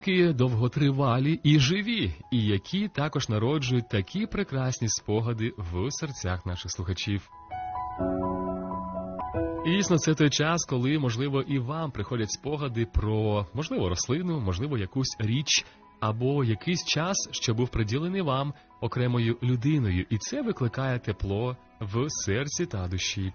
Довготривалі і живі, і які також народжують такі прекрасні спогади в серцях наших слухачів. І дійсно, це той час, коли, можливо, і вам приходять спогади про, можливо, рослину, можливо, якусь річ, або якийсь час, що був приділений вам окремою людиною, і це викликає тепло в серці та душі.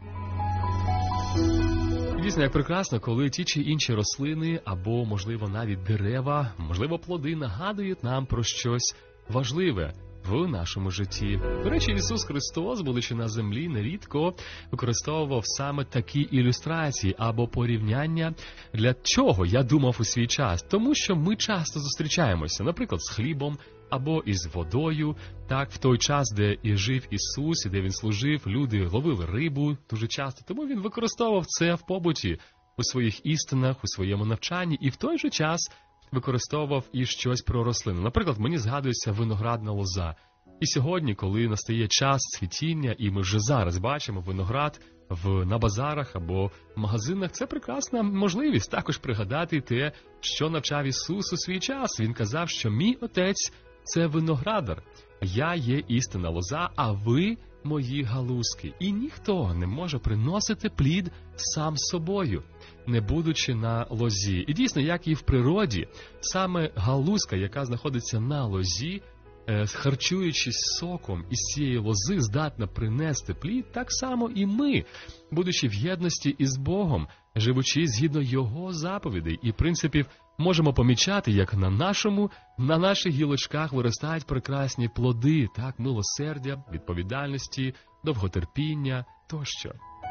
Дійсно, як прекрасно, коли ті чи інші рослини, або, можливо, навіть дерева, можливо, плоди нагадують нам про щось важливе в нашому житті. До речі, Ісус Христос, будучи на землі, нерідко використовував саме такі ілюстрації або порівняння. Для чого, я думав у свій час? Тому що ми часто зустрічаємося, наприклад, з хлібом, або із водою. Так, в той час, де і жив Ісус, і де Він служив, люди ловили рибу дуже часто. Тому Він використовував це в побуті, у своїх істинах, у своєму навчанні, і в той же час використовував і щось про рослину. Наприклад, мені згадується виноградна лоза. І сьогодні, коли настає час цвітіння, і ми вже зараз бачимо виноград на базарах або в магазинах, це прекрасна можливість також пригадати те, що навчав Ісус у свій час. Він казав, що мій Отець – це виноградар. Я є істинна лоза, а ви – мої галузки. І ніхто не може приносити плід сам собою, не будучи на лозі. І дійсно, як і в природі, саме галузка, яка знаходиться на лозі, харчуючись соком із цієї лози, здатна принести плід, так само і ми, будучи в єдності із Богом, живучи згідно Його заповідей і принципів, можемо помічати, як на наших гілочках виростають прекрасні плоди, так, милосердя, відповідальності, довготерпіння тощо.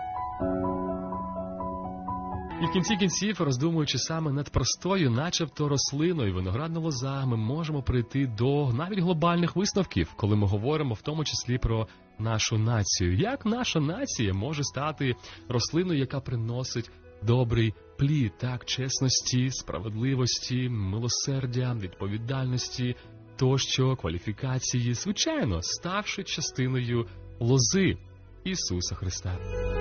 І в кінці кінців, роздумуючи саме над простою, начебто рослиною, виноградна лоза, ми можемо прийти до навіть глобальних висновків, коли ми говоримо в тому числі про нашу націю. Як наша нація може стати рослиною, яка приносить добрий плід, так, чесності, справедливості, милосердя, відповідальності, тощо, кваліфікації, звичайно, ставши частиною лози Ісуса Христа.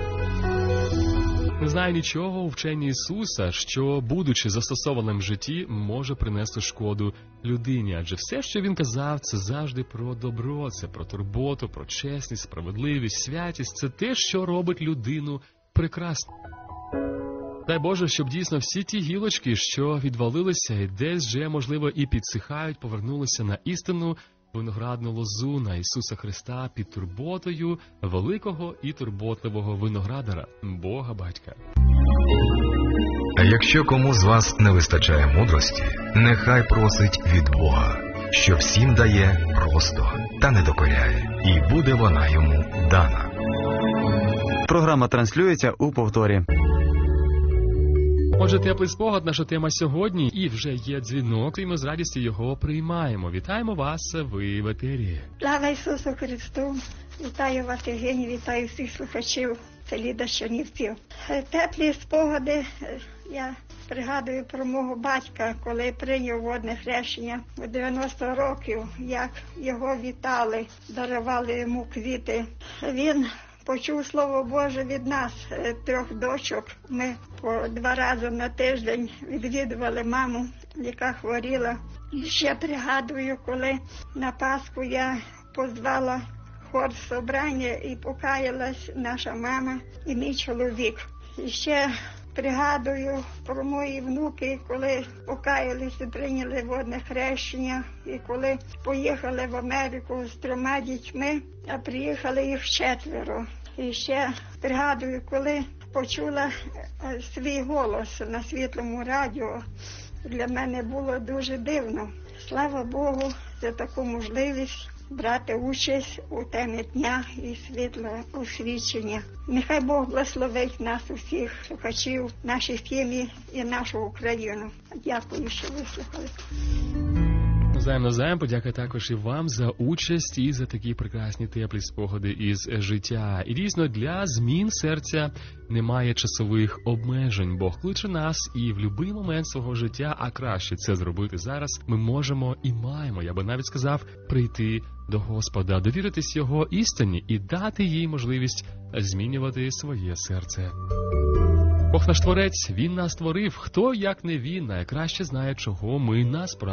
Не знаю нічого у вченні Ісуса, що, будучи застосованим в житті, може принести шкоду людині. Адже все, що Він казав, це завжди про добро, це про турботу, про чесність, справедливість, святість. Це те, що робить людину прекрасною. Дай Боже, щоб дійсно всі ті гілочки, що відвалилися і десь вже, можливо, і підсихають, повернулися на істинну виноградну лозу, на Ісуса Христа під турботою великого і турботливого виноградара, Бога Батька. А якщо кому з вас не вистачає мудрості, нехай просить від Бога, що всім дає просто та не докоряє, і буде вона йому дана. Програма транслюється у повторі. Отже, теплий спогад – наша тема сьогодні, і вже є дзвінок, і ми з радістю його приймаємо. Вітаємо вас, ви в етері. Слава Ісусу Христу! Вітаю вас, Євгеній, вітаю всіх слухачів, це Ліда з Чернівців. Теплі спогади, я пригадую про мого батька, коли прийняв водне хрещення у 90 років, як його вітали, дарували йому квіти. Він почув Слово Боже від нас, 3 дочок. Ми по 2 рази на тиждень відвідували маму, яка хворіла. І ще пригадую, коли на Пасху я позвала хор собрання і покаялась наша мама і мій чоловік. І ще пригадую про мої внуки, коли покаялися, прийняли водне хрещення, і коли поїхали в Америку з 3 дітьми, а приїхали їх 4. І ще пригадую, коли почула свій голос на світлому радіо, для мене було дуже дивно. Слава Богу за таку можливість брати участь у темі дня і світлого освічення. Нехай Бог благословить нас усіх слухачів, наші сім'ї і нашу Україну. Дякую, що вислухали. Навзаєм, подяка також і вам за участь і за такі прекрасні теплі спогади із життя. І дійсно, для змін серця немає часових обмежень. Бог кличе нас і в будь-який момент свого життя, а краще це зробити зараз, ми можемо і маємо, я би навіть сказав, прийти до Господа, довіритись Його істині і дати їй можливість змінювати своє серце. Бог наш Творець, Він нас створив. Хто, як не Він, найкраще знає, чого ми насправді